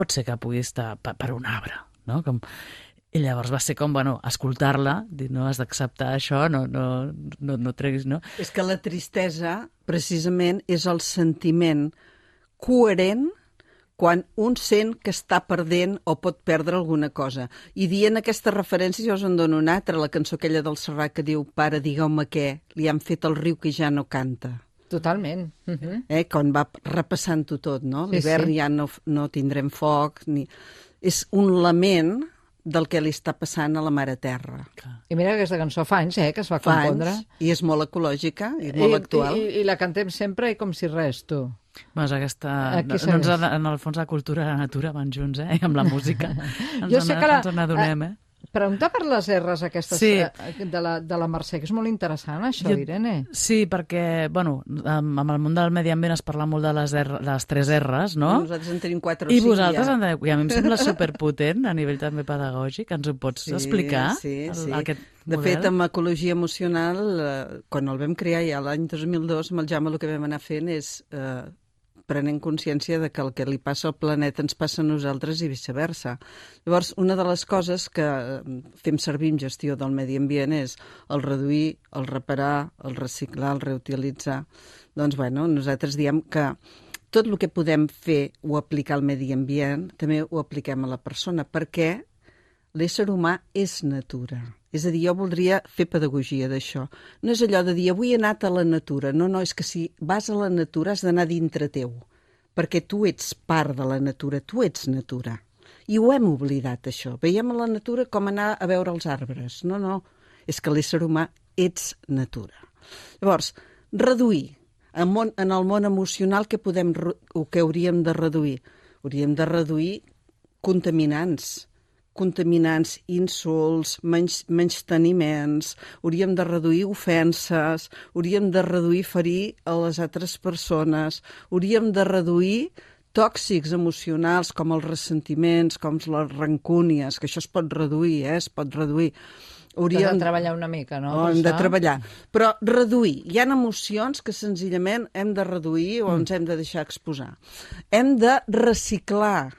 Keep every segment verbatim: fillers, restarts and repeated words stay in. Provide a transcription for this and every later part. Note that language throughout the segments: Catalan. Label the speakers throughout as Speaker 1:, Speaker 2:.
Speaker 1: pot ser que pugui estar per, per un arbre, no? Com... I llavors va ser com, bueno, escoltar-la, dir, no, has d'acceptar això, no, no, no, no treguis, no?
Speaker 2: És que la tristesa, precisament, és el sentiment coherent quan un sent que està perdent o pot perdre alguna cosa. I dient aquestes referències, jo us en dono una altra, la cançó aquella del Serrat que diu «Pare, digueu-me què, li han fet el riu que ja no canta».
Speaker 3: Totalment. Uh -huh.
Speaker 2: eh? Quan va repassant-ho tot, no?
Speaker 3: Sí,
Speaker 2: l'hivern
Speaker 3: sí.
Speaker 2: ja no, no tindrem foc, ni... És un lament del que li està passant a la Mare Terra.
Speaker 3: I mira que aquesta cançó fa anys, eh, que es va
Speaker 2: Fa
Speaker 3: compondre.
Speaker 2: anys, i és molt ecològica, i molt
Speaker 3: I,
Speaker 2: actual.
Speaker 3: I, I la cantem sempre i com si res, tu.
Speaker 1: Doncs aquesta...
Speaker 3: Aquí
Speaker 1: no, ens, en el fons la cultura i la natura van junts, eh? I amb la música. Ens,
Speaker 3: Jo sé que la-
Speaker 1: ens n'adonem, eh?
Speaker 3: Preguntar per les erres aquestes
Speaker 1: Sí.
Speaker 3: eh, de, la, de la Mercè, que és molt interessant, això,
Speaker 1: Jo-
Speaker 3: Irene.
Speaker 1: Sí, perquè, bueno, amb, amb el món del medi ambient es parla molt de les, R, de les tres R's, no?
Speaker 2: Nosaltres en tenim quatre o
Speaker 1: I
Speaker 2: cinc
Speaker 1: vosaltres,
Speaker 2: ja.
Speaker 1: en de... i a mi em sembla superpotent a nivell també pedagògic. Ens ho pots
Speaker 2: Sí,
Speaker 1: explicar?
Speaker 2: sí,
Speaker 1: el-
Speaker 2: sí.
Speaker 1: Aquest
Speaker 2: De
Speaker 1: model?
Speaker 2: fet, amb ecologia emocional, eh, quan el vam crear ja l'any dos mil dos, amb el Jaume el que vam anar fent és eh, prenent consciència de que el que li passa al planeta ens passa a nosaltres i viceversa. Llavors, una de les coses que eh, fem servir en gestió del medi ambient és el reduir, el reparar, el reciclar, el reutilitzar. Doncs, bueno, nosaltres diem que tot el que podem fer o aplicar al medi ambient també ho apliquem a la persona, perquè l'ésser humà és natura. És a dir, jo voldria fer pedagogia d'això. No és allò de dir, avui he anat a la natura. No, no, és que si vas a la natura has d'anar dintre teu, perquè tu ets part de la natura, tu ets natura. I ho hem oblidat, això. Veiem a la natura com anar a veure els arbres. No, no, és que l'ésser humà ets natura. Llavors, reduir. En, món, en el món emocional, què podem, o què hauríem de reduir? Hauríem de reduir contaminants, contaminants, insults, menys, menys teniments, hauríem de reduir ofenses, hauríem de reduir ferir a les altres persones, hauríem de reduir tòxics emocionals com els ressentiments, com les rancúnies, que això es pot reduir, eh? es pot reduir.
Speaker 3: Hauríem... Has de treballar una mica, no?
Speaker 2: Oh, hem de treballar. Però reduir. Hi ha emocions que senzillament hem de reduir o mm. ens hem de deixar exposar. Hem de reciclar.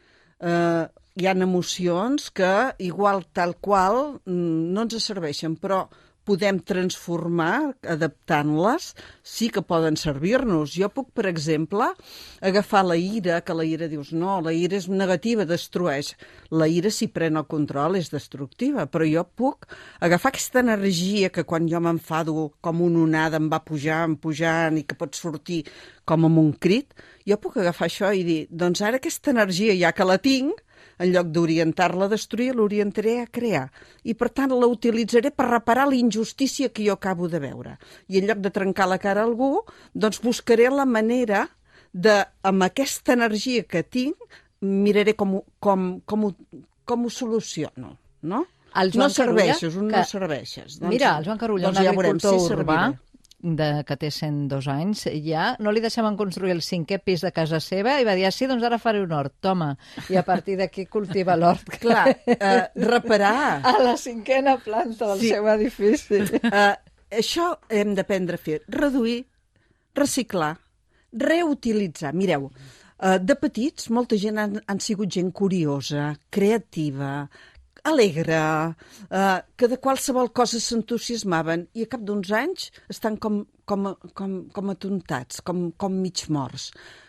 Speaker 2: Eh, hi ha emocions que, igual tal qual, no ens serveixen, però podem transformar, adaptant-les, sí que poden servir-nos. Jo puc, per exemple, agafar la ira, que la ira dius, no, la ira és negativa, destrueix. La ira, si pren el control, és destructiva, però jo puc agafar aquesta energia que quan jo m'enfado com una onada em va pujant, pujant, i que pot sortir com amb un crit, jo puc agafar això i dir, doncs ara aquesta energia, ja que la tinc, en lloc d'orientar-la a destruir, l'orientaré a crear. I, per tant, la utilitzaré per reparar la injustícia que jo acabo de veure. I en lloc de trencar la cara a algú, doncs buscaré la manera de, amb aquesta energia que tinc, miraré com, com, com, ho, com ho soluciono, no? No serveixes, un
Speaker 3: que...
Speaker 2: no serveixes. Doncs,
Speaker 3: Mira, el Joan Carulla,
Speaker 2: doncs
Speaker 3: un
Speaker 2: ja veurem
Speaker 3: agricultor
Speaker 2: si
Speaker 3: urbà,
Speaker 2: serviré.
Speaker 3: de, que té cent dos anys, ja no li deixaven construir el cinquè pis de casa seva i va dir, ah, sí, doncs ara faré un hort, toma. I a partir d'aquí cultiva l'hort.
Speaker 2: Clar, eh, reparar.
Speaker 3: A la cinquena planta del sí. seu edifici.
Speaker 2: Eh, això hem d'aprendre a fer. Reduir, reciclar, reutilitzar. Mireu, eh, de petits molta gent han, han sigut gent curiosa, creativa, alegre, eh, que de qualsevol cosa s'entusiasmaven i a cap d'uns anys estan com, com, com, com atontats, com, com mig morts.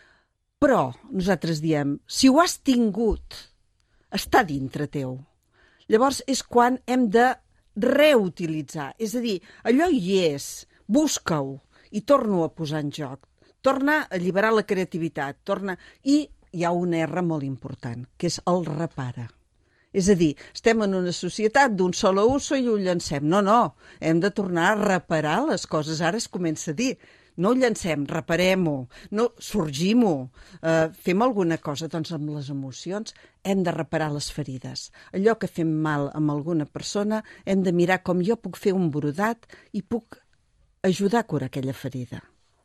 Speaker 2: Però nosaltres diem, si ho has tingut, està dintre teu. Llavors és quan hem de reutilitzar. És a dir, allò hi és, busca-ho i torna-ho a posar en joc. Torna a alliberar la creativitat. Torna... I hi ha una erra molt important, que és el repara. És a dir, estem en una societat d'un solo uso i ho llancem. No, no, hem de tornar a reparar les coses. Ara es comença a dir, no ho llancem, reparem-ho, no, sorgim-ho, eh, fem alguna cosa. Doncs amb les emocions hem de reparar les ferides. Allò que fem mal amb alguna persona hem de mirar com jo puc fer un brodat i puc ajudar a curar aquella ferida.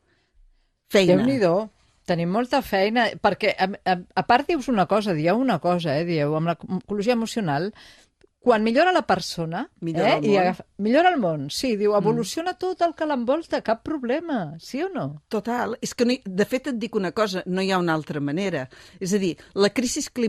Speaker 2: Feina.
Speaker 3: Déu-n'hi-do. Tenim molta feina, perquè a, a, a part dius una cosa, dieu una cosa, eh, dieu, amb l'ecologia emocional, quan millora la persona,
Speaker 2: millora,
Speaker 3: eh,
Speaker 2: el
Speaker 3: i
Speaker 2: món.
Speaker 3: agafa, millora el món, sí, diu, evoluciona mm. tot el que l'envolta, cap problema, sí o no?
Speaker 2: Total, és que no hi, de fet et dic una cosa, no hi ha una altra manera. És a dir, la crisi climàtica